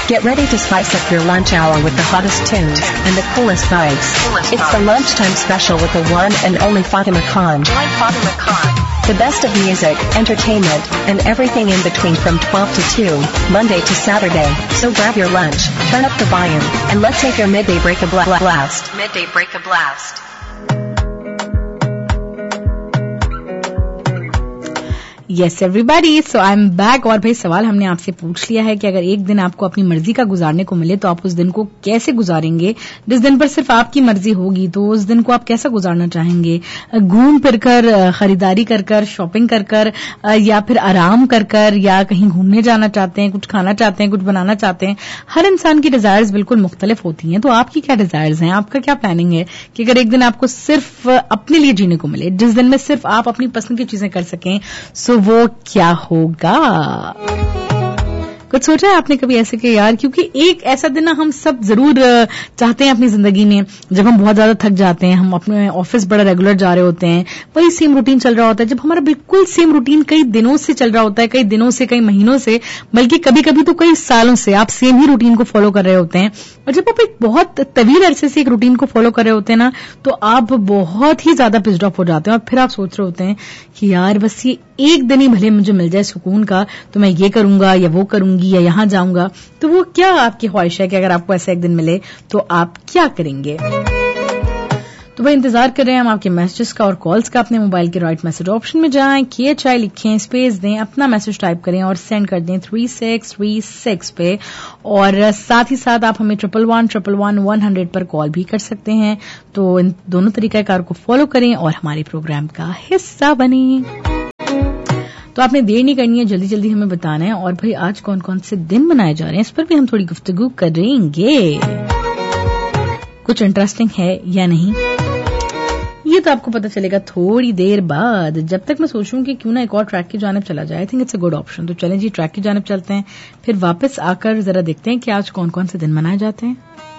Get ready to spice up your lunch hour with the hottest tunes and the coolest vibes. It's the lunchtime special with the one and only Fatima Khan. Join Fatima Khan. The best of music, entertainment, and everything in between from 12 to 2, Monday to Saturday. So grab your lunch, turn up the volume, and let's take your midday break a blast. Midday break a blast. Yes everybody, so I'm back। और भाई सवाल हमने आपसे पूछ लिया है कि अगर एक दिन आपको अपनी मर्जी का गुजारने को मिले तो आप उस दिन को कैसे गुजारेंगे। जिस दिन पर सिर्फ आपकी मर्जी होगी तो उस दिन को आप कैसा गुजारना चाहेंगे? घूम फिर कर, खरीदारी कर कर, शॉपिंग कर कर, या फिर आराम कर कर, या कहीं घूमने जाना चाहते हैं, कुछ खाना चाहते हैं, कुछ बनाना चाहते हैं। हर इंसान की डिजायर्स बिल्कुल मुख्तलिफ होती हैं। तो आपकी क्या डिजायर्स हैं? आपका क्या प्लानिंग है कि अगर एक दिन आपको सिर्फ अपने लिए जीने को मिले, जिस दिन में सिर्फ आप अपनी पसंद की चीजें कर सकें, सो वो क्या होगा? कुछ सोचा है आपने कभी ऐसे कि यार, क्योंकि एक ऐसा दिन ना हम सब जरूर चाहते हैं अपनी जिंदगी में, जब हम बहुत ज्यादा थक जाते हैं, हम अपने ऑफिस बड़ा रेगुलर जा रहे होते हैं, वही सेम रूटीन चल रहा होता है, जब हमारा बिल्कुल सेम रूटीन कई दिनों से चल रहा होता है, कई दिनों से, कई महीनों से, बल्कि कभी कभी तो कई सालों से आप सेम ही रूटीन को फॉलो कर रहे होते हैं। और जब आप एक बहुत तवील अरसे से एक रूटीन को फॉलो कर रहे होते हैं ना, तो आप बहुत ही ज्यादा पिस्ड ऑफ हो जाते हैं और फिर आप सोच रहे होते हैं कि यार बस ये एक दिन ही भले मुझे मिल जाए सुकून का, तो मैं ये करूंगा या वो करूंगी या यहां जाऊंगा। तो वो क्या आपकी ख्वाहिश है कि अगर आपको ऐसा एक दिन मिले तो आप क्या करेंगे? तो भाई इंतजार कर रहे हैं हम आपके मैसेजेस का और कॉल्स का। अपने मोबाइल के राइट मैसेज ऑप्शन में जाएं, KHI लिखें, स्पेस दें, अपना मैसेज टाइप करें और सेंड कर दें 3636 पे। और साथ ही साथ आप हमें 1111 पर कॉल भी कर सकते हैं। तो इन दोनों तरीकाकार को फॉलो करें और हमारे प्रोग्राम का हिस्सा बनें। तो आपने देर नहीं करनी है, जल्दी जल्दी हमें बताना है। और भाई आज कौन कौन से दिन मनाए जा रहे हैं इस पर भी हम थोड़ी गुफ्तगू करेंगे। कुछ इंटरेस्टिंग है या नहीं ये तो आपको पता चलेगा थोड़ी देर बाद। जब तक मैं सोचूं कि क्यों ना एक और ट्रैक की जानिब चला जाए। I think it's a good option. तो चलें जी, ट्रैक की जानिब चलते हैं, फिर वापस आकर जरा देखते हैं कि आज कौन कौन से दिन मनाए जाते हैं।